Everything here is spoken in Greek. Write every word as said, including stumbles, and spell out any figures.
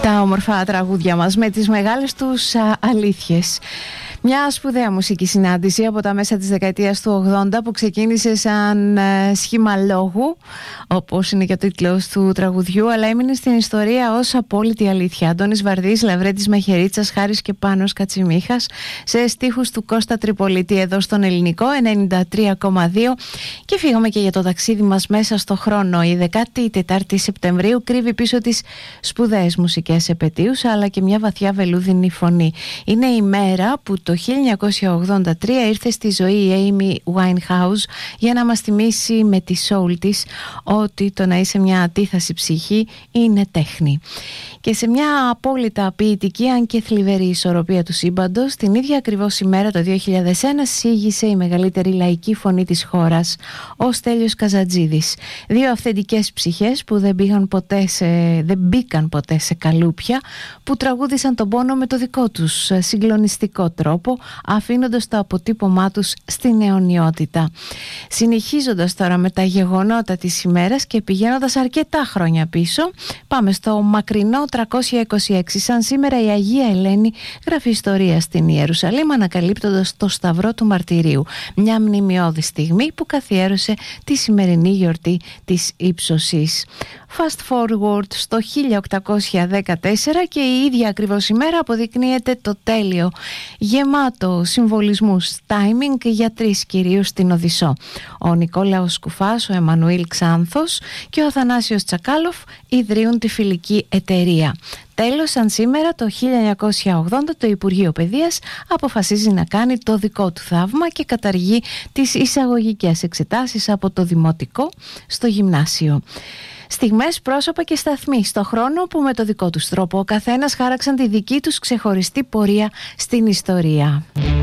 Τα όμορφα τραγούδια μας με τις μεγάλες τους α, αλήθειες. Μια σπουδαία μουσική συνάντηση από τα μέσα της δεκαετίας του ογδόντα που ξεκίνησε σαν ε, σχήμα λόγου, όπως είναι και ο τίτλος του τραγουδιού, αλλά έμεινε στην ιστορία ως απόλυτη αλήθεια. Αντώνης Βαρδής, Λαβρέντης Μαχαιρίτσας, Χάρης και Πάνος Κατσιμίχας, σε στίχους του Κώστα Τριπολίτη εδώ στον Ελληνικό ενενήντα τρία κόμμα δύο. Και φύγαμε και για το ταξίδι μας μέσα στο χρόνο. Η δεκάτη τέταρτη Σεπτεμβρίου κρύβει πίσω τις σπουδαίες μουσικές επετείους, αλλά και μια βαθιά βελούδινη φωνή. Είναι η μέρα που το χίλια εννιακόσια ογδόντα τρία ήρθε στη ζωή η Amy Winehouse για να μας θυμίσει με τη soul της ότι το να είσαι μια ατίθαση ψυχή είναι τέχνη. Και σε μια απόλυτα ποιητική αν και θλιβερή ισορροπία του σύμπαντος, την ίδια ακριβώς ημέρα το δύο χιλιάδες ένα σήγησε η μεγαλύτερη λαϊκή φωνή της χώρας, ο Στέλιος Καζατζίδης. Δύο αυθεντικές ψυχές που δεν, πήγαν ποτέ σε, δεν μπήκαν ποτέ σε καλούπια, που τραγούδησαν τον πόνο με το δικό τους συγκλονιστικό τρόπο, αφήνοντας το αποτύπωμά τους στην αιωνιότητα. Συνεχίζοντας τώρα με τα γεγονότα της ημέρας και πηγαίνοντας αρκετά χρόνια πίσω, πάμε στο μακρινό τριακόσια είκοσι έξι. Σαν σήμερα η Αγία Ελένη γράφει ιστορία στην Ιερουσαλήμ, ανακαλύπτοντας το Σταυρό του Μαρτυρίου, μια μνημειώδη στιγμή που καθιέρωσε τη σημερινή γιορτή της ύψωσης. Fast forward στο χίλια οκτακόσια δεκατέσσερα και η ίδια ακριβώς ημέρα αποδεικνύεται το τέλειο, γεμάτο συμβολισμούς timing για τρεις κυρίους στην Οδυσσό. Ο Νικόλαος Κουφάς, ο Εμμανουήλ Ξάνθος και ο Αθανάσιος Τσακάλοφ ιδρύουν τη φιλική εταιρεία. Τέλος, σαν σήμερα το χίλια εννιακόσια ογδόντα το Υπουργείο Παιδείας αποφασίζει να κάνει το δικό του θαύμα και καταργεί τις εισαγωγικές εξετάσεις από το δημοτικό στο γυμνάσιο. Στιγμές, πρόσωπα και σταθμοί στο χρόνο που με το δικό τους τρόπο ο καθένας χάραξαν τη δική τους ξεχωριστή πορεία στην ιστορία.